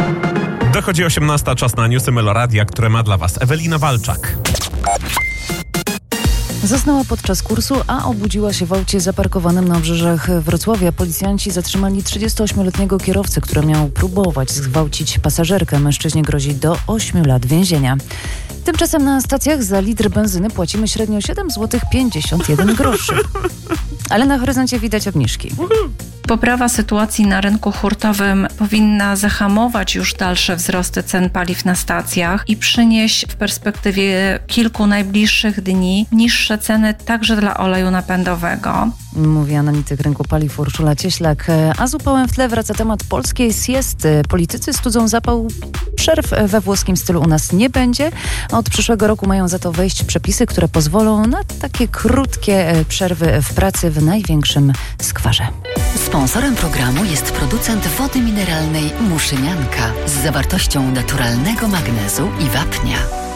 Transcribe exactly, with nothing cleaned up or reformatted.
Dochodzi osiemnasta, czas na newsy Meloradia, które ma dla Was Ewelina Walczak. Zasnęła podczas kursu, a obudziła się w aucie zaparkowanym na obrzeżach Wrocławia. Policjanci zatrzymali trzydziestoośmioletniego kierowcę, który miał próbować zgwałcić pasażerkę. Mężczyźnie grozi do ośmiu lat więzienia. Tymczasem na stacjach za litr benzyny płacimy średnio siedem złotych pięćdziesiąt jeden groszy. Ale na horyzoncie widać obniżki. Poprawa sytuacji na rynku hurtowym powinna zahamować już dalsze wzrosty cen paliw na stacjach i przynieść w perspektywie kilku najbliższych dni niższe ceny także dla oleju napędowego. Mówi analityk rynku paliw Urszula Cieślak. A z upałem w tle wraca temat polskiej siesty. Politycy studzą zapał. Przerw we włoskim stylu u nas nie będzie. Od przyszłego roku mają za to wejść przepisy, które pozwolą na takie krótkie przerwy w pracy w największym skwarze. Sponsorem programu jest producent wody mineralnej Muszynianka z zawartością naturalnego magnezu i wapnia.